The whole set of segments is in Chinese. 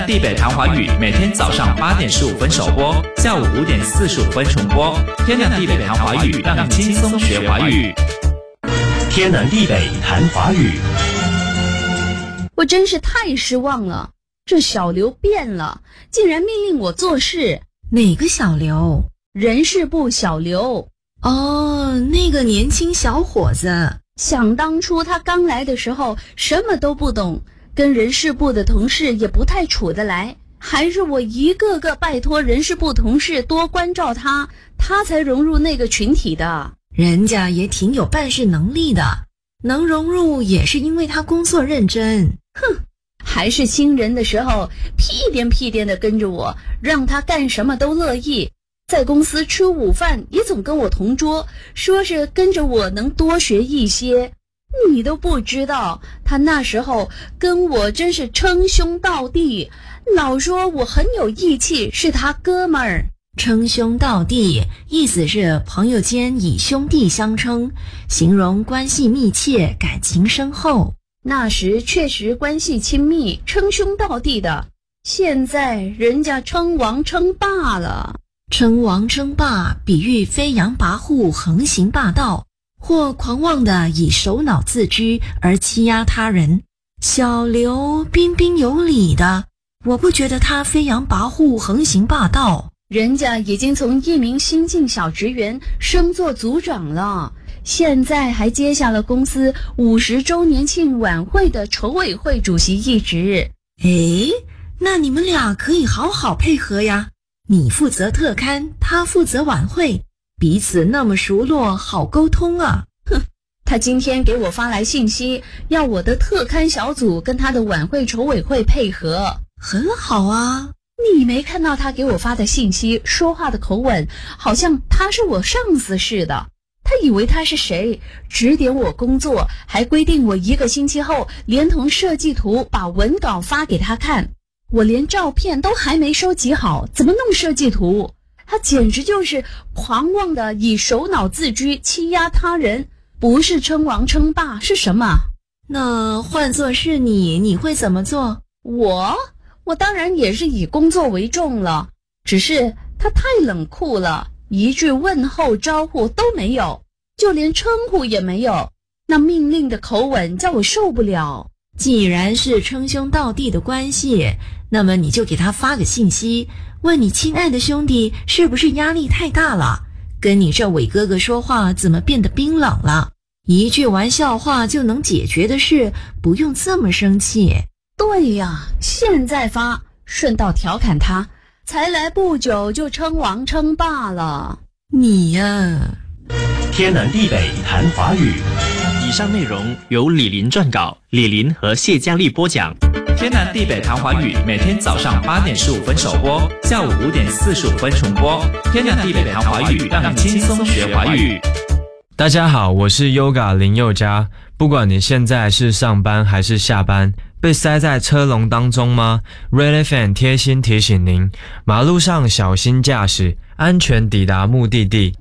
地北谈华语每天早上8点15分首播，下午5点45分重播。天南地北谈华语，让你轻松学华语。 天南地北谈华语。 我真是太失望了，这小刘变了，竟然命令我做事。 哪个小刘？ 人事部小刘。 哦，那个年轻小伙子。 想当初他刚来的时候什么都不懂，跟人事部的同事也不太处得来，还是我一个个拜托人事部同事多关照他，他才融入那个群体的。 人家也挺有办事能力的，能融入也是因为他工作认真。 哼，还是新人的时候屁颠的跟着我，让他干什么都乐意。在公司吃午饭也总跟我同桌，说是跟着我能多学一些。你都不知道，他那时候跟我真是称兄道弟，老说我很有义气，是他哥们儿。 称兄道弟意思是朋友间以兄弟相称，形容关系密切，感情深厚。 那时确实关系亲密，称兄道弟的，现在人家称王称霸了。 称王称霸比喻飞扬跋扈，横行霸道，或狂妄地以首脑自居而欺压他人。小刘彬彬有礼的，我不觉得他飞扬跋扈，横行霸道。 人家已经从一名新进小职员升做组长了，现在还接下了公司50周年庆晚会的筹委会主席一职。 诶，那你们俩可以好好配合呀。你负责特刊，他负责晚会，彼此那么熟络，好沟通啊。 哼，他今天给我发来信息，要我的特刊小组跟他的晚会筹委会配合。 很好啊。 你没看到他给我发的信息，说话的口吻好像他是我上司似的。他以为他是谁，指点我工作，还规定我1个星期后连同设计图把文稿发给他看。我连照片都还没收集好，怎么弄设计图？他简直就是狂妄的以首脑自居，欺压他人，不是称王称霸是什么？ 那换作是你会怎么做？ 我当然也是以工作为重了，只是他太冷酷了，一句问候招呼都没有，就连称呼也没有，那命令的口吻叫我受不了。 既然是称兄道弟的关系，那么你就给他发个信息，问你亲爱的兄弟是不是压力太大了，跟你这伟哥哥说话怎么变得冰冷了？一句玩笑话就能解决的事，不用这么生气。 对呀，现在发，顺道调侃他，才来不久就称王称霸了。 你呀， 天南地北谈华语。 以上内容由李林撰稿，李林和谢佳丽播讲。天南地北谈华语每天早上8点15分首播，下午5点45分重播。天南地北谈华语，让你轻松学华语。 大家好，我是 Yoga 林宥嘉。不管你现在是上班还是下班，被塞在车龙当中吗？ Red FM 贴心提醒您，马路上小心驾驶，安全抵达目的地。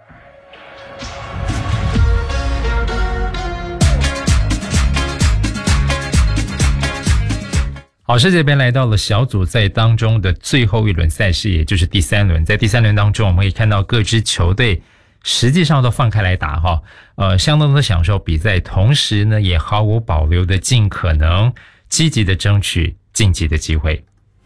好，世界杯来到了小组赛当中的最后一轮赛事，也就是第3轮。在第3轮当中，我们可以看到各支球队实际上都放开来打哈，相当的享受比赛，同时呢也毫无保留的尽可能积极的争取晋级的机会。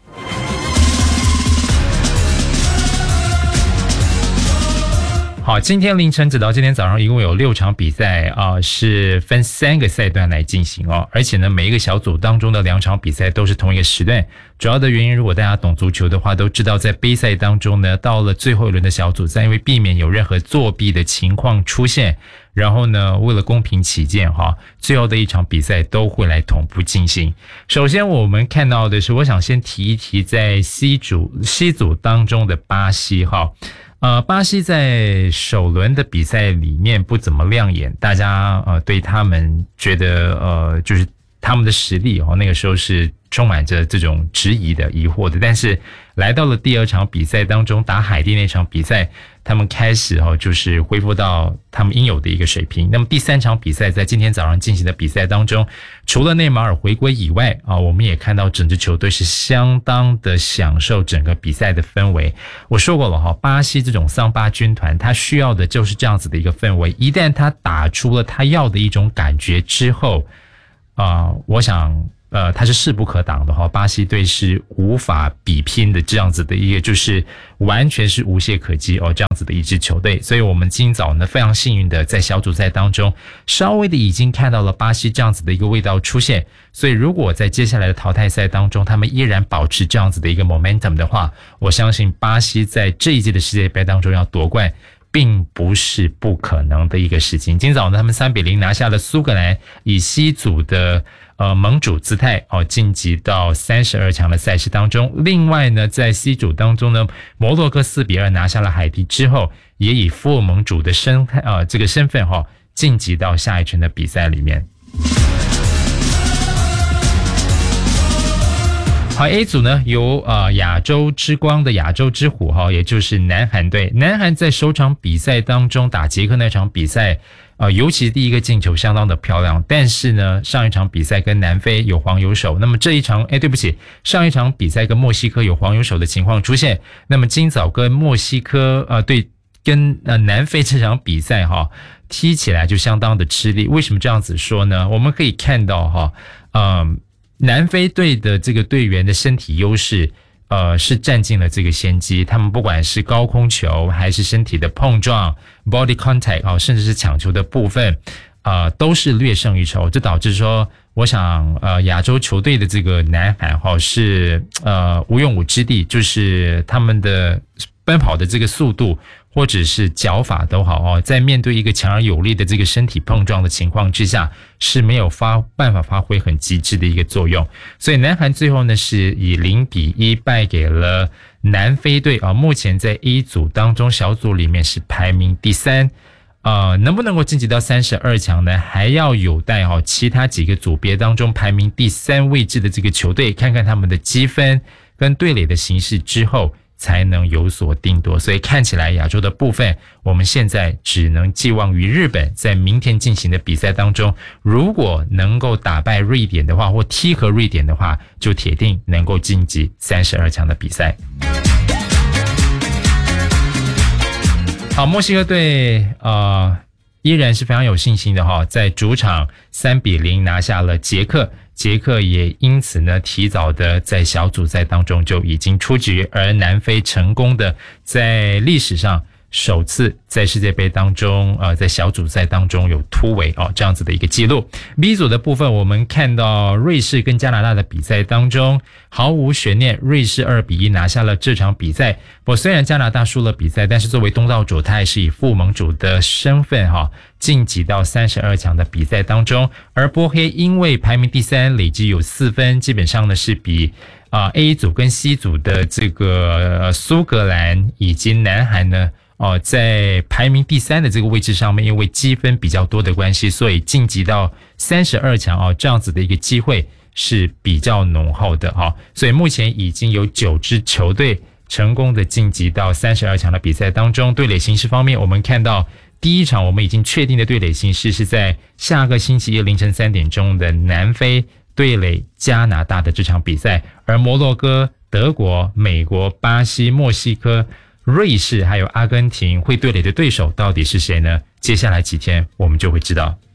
好，今天凌晨直到今天早上一共有6场比赛是分3个赛段来进行哦，而且呢每一个小组当中的2场比赛都是同一个时段。主要的原因，如果大家懂足球的话都知道，在杯赛当中呢，到了最后一轮的小组赛，因为避免有任何作弊的情况出现，然后呢为了公平起见最后的一场比赛都会来同步进行。首先我们看到的是，我想先提一提在西组当中的巴西巴西在首轮的比赛里面不怎么亮眼，大家对他们觉得就是他们的实力那个时候是充满着这种质疑的疑惑的。但是来到了第二场比赛当中，打海地那场比赛，他们开始就是恢复到他们应有的一个水平。那么第三场比赛在今天早上进行的比赛当中，除了内马尔回归以外我们也看到整支球队是相当的享受整个比赛的氛围。我说过了巴西这种桑巴军团，他需要的就是这样子的一个氛围。一旦他打出了他要的一种感觉之后我想他是势不可挡的巴西队是无法比拼的这样子的一个，就是完全是无懈可击这样子的一支球队。所以我们今早呢非常幸运的在小组赛当中稍微的已经看到了巴西这样子的一个味道出现。所以如果在接下来的淘汰赛当中他们依然保持这样子的一个 momentum 的话，我相信巴西在这一届的世界杯当中要夺冠并不是不可能的一个事情。今早呢他们3-0拿下了苏格兰，以西组的盟主姿态晋级到32强的赛事当中。另外呢在 C 组当中呢，摩洛哥4-2拿下了海地之后，也以副盟主的这个身份晋级到下一圈的比赛里面。好 ，A 组呢由亚洲之光的亚洲之虎也就是南韩队。南韩在首场比赛当中打捷克那场比赛尤其第一个进球相当的漂亮，但是呢上一场比赛跟南非有黄有手，那么这一场对不起，上一场比赛跟墨西哥有黄有手的情况出现。那么今早跟墨西哥跟南非这场比赛踢起来就相当的吃力。为什么这样子说呢？我们可以看到南非队的这个队员的身体优势是占尽了这个先机，他们不管是高空球还是身体的碰撞 body contact 甚至是抢球的部分都是略胜一筹。这导致说我想亚洲球队的这个南韩是无用武之地，就是他们的奔跑的这个速度或者是脚法都好在面对一个强而有力的这个身体碰撞的情况之下是没有办法发挥很极致的一个作用。所以南韩最后呢是以0-1败给了南非队目前在 A 组当中小组里面是排名第3能不能够晋级到32强呢？还要有待其他几个组别当中排名第3位置的这个球队看看他们的积分跟队垒的形势之后才能有所定夺。所以看起来亚洲的部分我们现在只能寄望于日本在明天进行的比赛当中，如果能够打败瑞典的话或踢和瑞典的话，就铁定能够晋级32强的比赛。好，墨西哥队依然是非常有信心的在主场3-0拿下了捷克，捷克也因此呢提早的在小组赛当中就已经出局，而南非成功的在历史上首次在世界杯当中在小组赛当中有突围这样子的一个记录。 B 组的部分我们看到瑞士跟加拿大的比赛当中毫无悬念，瑞士2-1拿下了这场比赛。虽然加拿大输了比赛，但是作为东道主他还是以副盟主的身份晋级到32强的比赛当中。而波黑因为排名第3累积有4分，基本上呢是比A 组跟 C 组的这个苏格兰以及南韩呢在排名第3的这个位置上面，因为积分比较多的关系，所以晋级到32强这样子的一个机会是比较浓厚的所以目前已经有9支球队成功的晋级到32强的比赛当中。队垒形势方面，我们看到第一场我们已经确定的队垒形势是在下个星期一凌晨3点钟的南非对垒加拿大的这场比赛，而摩洛哥、德国、美国、巴西、墨西哥、瑞士还有阿根廷会对垒的对手到底是谁呢？接下来几天我们就会知道。